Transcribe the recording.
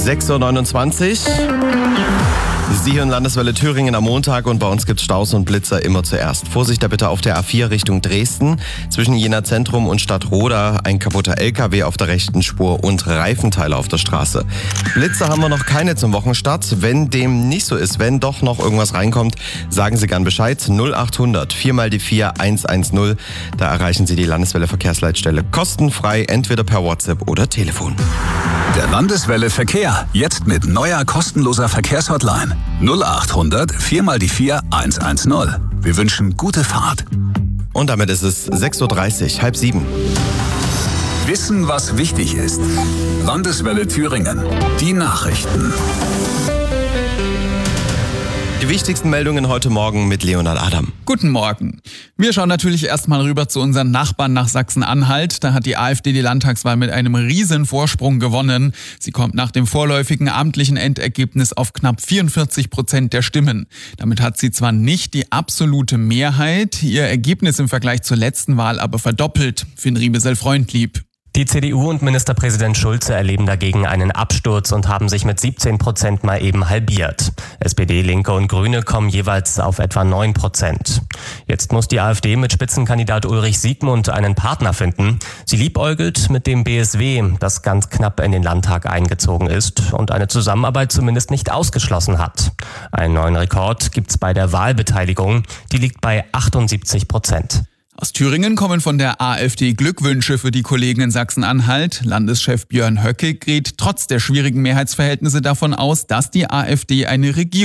6.29 Uhr. Sie hören Landeswelle Thüringen am Montag und bei uns gibt's Staus und Blitzer immer zuerst. Vorsicht da bitte auf der A4 Richtung Dresden. Zwischen Jena Zentrum und Stadtroda ein kaputter LKW auf der rechten Spur und Reifenteile auf der Straße. Blitzer haben wir noch keine zum Wochenstart. Wenn dem nicht so ist, wenn doch noch irgendwas reinkommt, sagen Sie gern Bescheid. 0800 4x4 110. Da erreichen Sie die Landeswelle Verkehrsleitstelle kostenfrei, entweder per WhatsApp oder Telefon. Der Landeswelle Verkehr, jetzt mit neuer kostenloser Verkehrshotline. 0800 4x4 110. Wir wünschen gute Fahrt. Und damit ist es 6.30 Uhr, 6:30. Wissen, was wichtig ist. Landeswelle Thüringen. Die Nachrichten. Die wichtigsten Meldungen heute Morgen mit Leonhard Adam. Guten Morgen. Wir schauen natürlich erstmal rüber zu unseren Nachbarn nach Sachsen-Anhalt. Da hat die AfD die Landtagswahl mit einem riesen Vorsprung gewonnen. Sie kommt nach dem vorläufigen amtlichen Endergebnis auf knapp 44% der Stimmen. Damit hat sie zwar nicht die absolute Mehrheit, ihr Ergebnis im Vergleich zur letzten Wahl aber verdoppelt. Finn Riebesell-Freundlieb. Die CDU und Ministerpräsident Schulze erleben dagegen einen Absturz und haben sich mit 17% mal eben halbiert. SPD, Linke und Grüne kommen jeweils auf etwa 9%. Jetzt muss die AfD mit Spitzenkandidat Ulrich Siegmund einen Partner finden. Sie liebäugelt mit dem BSW, das ganz knapp in den Landtag eingezogen ist und eine Zusammenarbeit zumindest nicht ausgeschlossen hat. Einen neuen Rekord gibt's bei der Wahlbeteiligung. Die liegt bei 78%. Aus Thüringen kommen von der AfD Glückwünsche für die Kollegen in Sachsen-Anhalt. Landeschef Björn Höcke geht trotz der schwierigen Mehrheitsverhältnisse davon aus, dass die AfD eine Regierung